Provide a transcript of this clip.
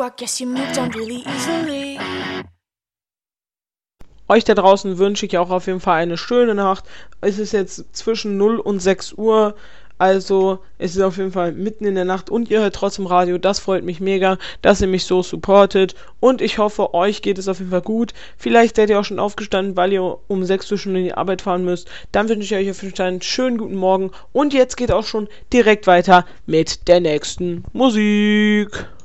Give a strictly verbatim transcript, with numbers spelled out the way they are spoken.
I guess you moved on really easily. Euch da draußen wünsche ich auch auf jeden Fall eine schöne Nacht. Es ist jetzt zwischen null und sechs Uhr, also es ist auf jeden Fall mitten in der Nacht und ihr hört trotzdem Radio. Das freut mich mega, dass ihr mich so supportet und ich hoffe, euch geht es auf jeden Fall gut. Vielleicht seid ihr auch schon aufgestanden, weil ihr um sechs Uhr schon in die Arbeit fahren müsst. Dann wünsche ich euch auf jeden Fall einen schönen guten Morgen und jetzt geht auch schon direkt weiter mit der nächsten Musik.